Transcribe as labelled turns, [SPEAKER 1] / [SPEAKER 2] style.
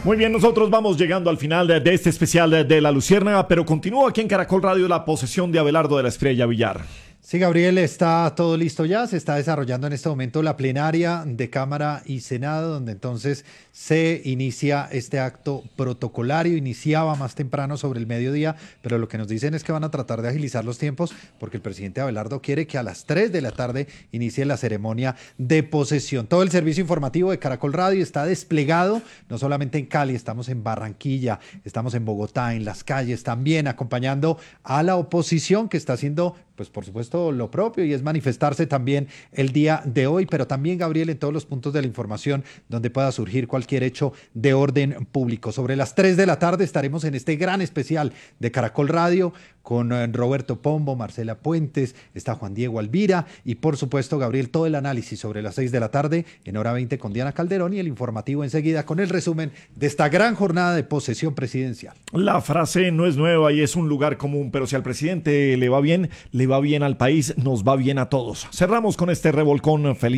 [SPEAKER 1] Muy bien, nosotros vamos llegando al final de este especial de La Luciérnaga, pero continúa aquí en Caracol Radio la posesión de Abelardo de la Estrella Villar.
[SPEAKER 2] Sí, Gabriel, está todo listo ya. Se está desarrollando en este momento la plenaria de Cámara y Senado, donde entonces se inicia este acto protocolario. Iniciaba más temprano sobre el mediodía, pero lo que nos dicen es que van a tratar de agilizar los tiempos porque el presidente Abelardo quiere que a las 3 de la tarde inicie la ceremonia de posesión. Todo el servicio informativo de Caracol Radio está desplegado, no solamente en Cali, estamos en Barranquilla, estamos en Bogotá, en las calles también, acompañando a la oposición que está haciendo, pues por supuesto, lo propio, y es manifestarse también el día de hoy, pero también, Gabriel, en todos los puntos de la información donde pueda surgir cualquier hecho de orden público. Sobre las 3 de la tarde estaremos en este gran especial de Caracol Radio con Roberto Pombo, Marcela Puentes, está Juan Diego Alvira y, por supuesto, Gabriel, todo el análisis sobre las 6 de la tarde en Hora 20 con Diana Calderón y el informativo enseguida con el resumen de esta gran jornada de posesión presidencial.
[SPEAKER 1] La frase no es nueva y es un lugar común, pero si al presidente le va bien al país, nos va bien a todos. Cerramos con este revolcón feliz.